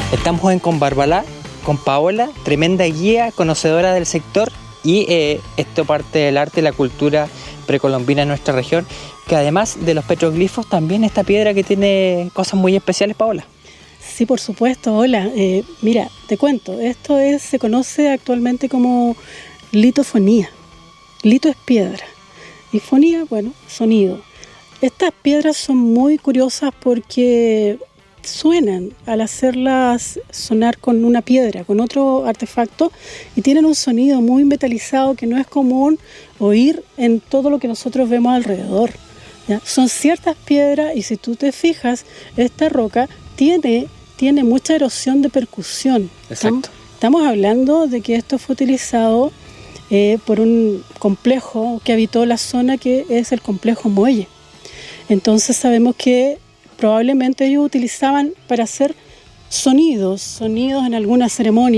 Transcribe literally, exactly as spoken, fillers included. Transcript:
Estamos en Combarbalá con Paola, tremenda guía, conocedora del sector y eh, esto parte del arte y la cultura precolombina en nuestra región, que además de los petroglifos también esta piedra que tiene cosas muy especiales, Paola. Sí, por supuesto. Hola, eh, mira, te cuento, esto es, se conoce actualmente como litofonía. Lito es piedra y fonía, bueno, sonido. Estas piedras son muy curiosas porque suenan al hacerlas sonar con una piedra, con otro artefacto, y tienen un sonido muy metalizado que no es común oír en todo lo que nosotros vemos alrededor, ¿ya? Son ciertas piedras y si tú te fijas, esta roca tiene, tiene mucha erosión de percusión. Exacto. Estamos, estamos hablando de que esto fue utilizado eh, por un complejo que habitó la zona, que es el complejo Muelle. Entonces sabemos que probablemente ellos utilizaban para hacer sonidos, sonidos en alguna ceremonia.